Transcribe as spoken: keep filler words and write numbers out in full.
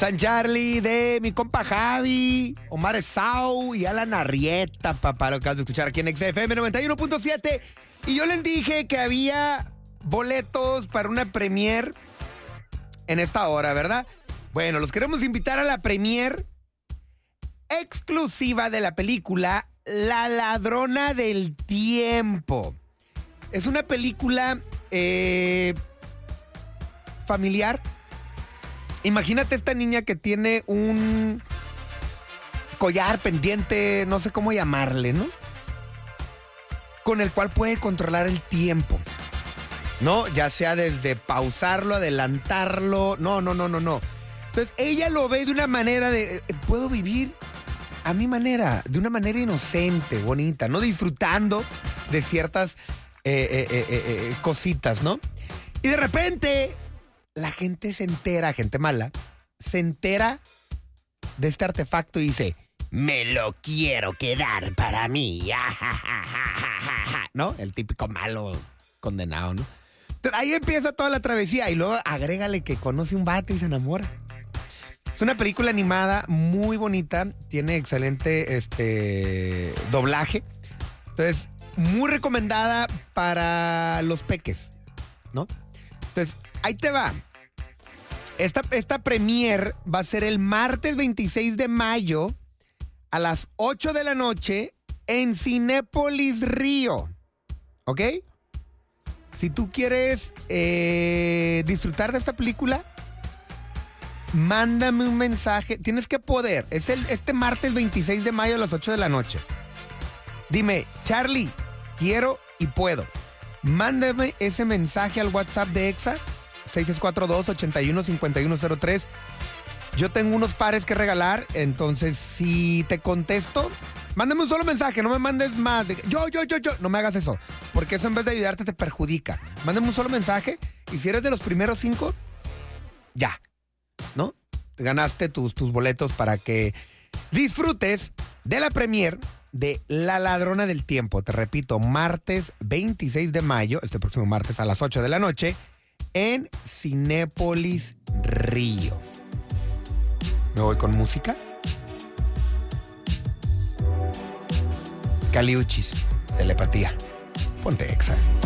San Charlie, de mi compa Javi, Omar Sau y Alan Arrieta, papá, lo que acabas de escuchar aquí en X F M noventa y uno punto siete. Y yo les dije que había boletos para una premier en esta hora, ¿verdad? Bueno, los queremos invitar a la premier exclusiva de la película La Ladrona del Tiempo. Es una película eh, familiar. Imagínate esta niña que tiene un collar pendiente, no sé cómo llamarle, ¿no? Con el cual puede controlar el tiempo, ¿no? Ya sea desde pausarlo, adelantarlo. No, no, no, no, no. Entonces ella lo ve de una manera de, puedo vivir a mi manera, de una manera inocente, bonita, ¿no? Disfrutando de ciertas eh, eh, eh, eh, cositas, ¿no? Y de repente la gente se entera, gente mala, se entera de este artefacto y dice, me lo quiero quedar para mí. ¿No? El típico malo condenado, ¿no? Entonces, ahí empieza toda la travesía y luego agrégale que conoce un vato y se enamora. Es una película animada muy bonita, tiene excelente este, doblaje. Entonces, muy recomendada para los peques, ¿no? Entonces, ahí te va. Esta, esta premier va a ser el martes veintiséis de mayo a las ocho de la noche en Cinépolis Río. ¿Ok? Si tú quieres eh, disfrutar de esta película, mándame un mensaje. Tienes que poder. Es el, este martes veintiséis de mayo a las ocho de la noche. Dime, Charlie, quiero y puedo. Mándame ese mensaje al WhatsApp de Exa, seis seis cuatro dos, ocho uno, cinco uno cero tres. Yo tengo unos pares que regalar, entonces si te contesto, mándame un solo mensaje, no me mandes más. De, yo, yo, yo, yo, no me hagas eso, porque eso en vez de ayudarte te perjudica. Mándame un solo mensaje y si eres de los primeros cinco, ya, ¿no? Ganaste tus, tus boletos para que disfrutes de la premier de La Ladrona del Tiempo. Te repito, martes veintiséis de mayo, este próximo martes a las ocho de la noche, en Cinépolis Río. ¿Me voy con música? Caliuchis, telepatía. Ponte Exa.